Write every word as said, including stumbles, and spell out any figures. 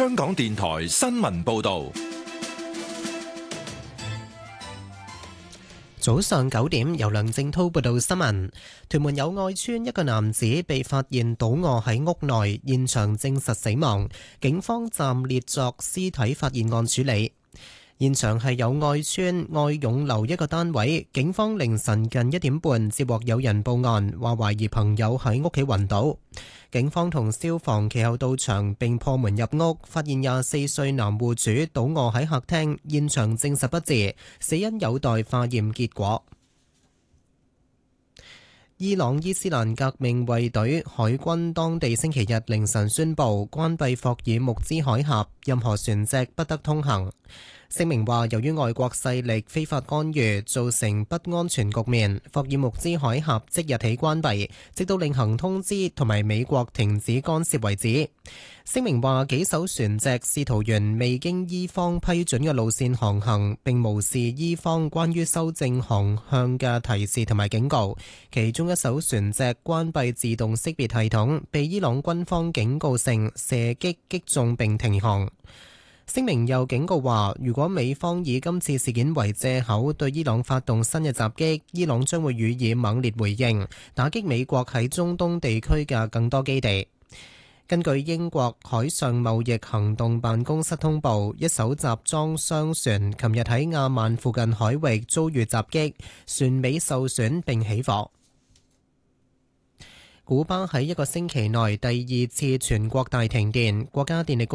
香港電台新聞報道。 早上九點，由梁正濤報道新聞。屯門友愛邨一個男子被發現倒卧喺屋內，現場證實死亡，警方暫列作屍體發現案處理。現場係友愛邨愛勇樓一個單位，警方凌晨近一點半接獲有人報案，話懷疑朋友喺屋企暈倒。警方同消防其後到場並破門入屋，發現廿四歲男戶主倒卧喺客廳，現場證實不治，死因有待化驗結果。伊朗伊斯蘭革命衛隊海軍當地星期日凌晨宣布關閉霍爾木茲海峽，任何船隻不得通行。聲明話，由於外國勢力非法干預，造成不安全局面，霍爾木茲海峽即日起關閉，直到另行通知同埋美國停止干涉為止。聲明話，幾艘船隻試圖沿未經伊方批准嘅路線航行，並無視伊方關於修正航向嘅提示同埋警告。其中一艘船隻關閉自動識別系統，被伊朗軍方警告性射擊擊中並停航。聲明又警告話，如果美方以今次事件為藉口對伊朗發動新嘅襲擊，伊朗將會予以猛烈回應，打擊美國喺中東地區嘅更多基地。根據英國海上貿易行動辦公室通報，一艘集裝箱船琴日喺亞曼附近海域遭遇襲擊，船尾受損並起火。古巴喺一個星期內第二次全國大停電，國家電力公